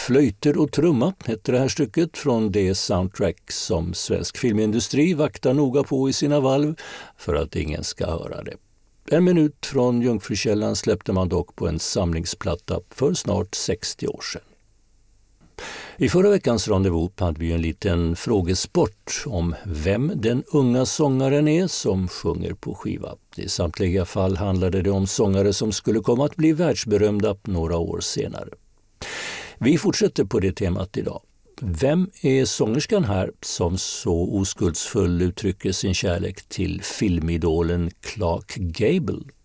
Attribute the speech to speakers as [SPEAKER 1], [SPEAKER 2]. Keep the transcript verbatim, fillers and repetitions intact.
[SPEAKER 1] Flöjter och trumma heter det här stycket från det soundtrack som svensk filmindustri vaktar noga på i sina valv för att ingen ska höra det. En minut från Jungfrukällan släppte man dock på en samlingsplatta för snart sextio år sedan. I förra veckans rendezvous hade vi en liten frågesport om vem den unga sångaren är som sjunger på skiva. I samtliga fall handlade det om sångare som skulle komma att bli världsberömda några år senare. Vi fortsätter på det temat idag. Vem är sångerskan här som så oskuldsfull uttrycker sin kärlek till filmidolen Clark Gable?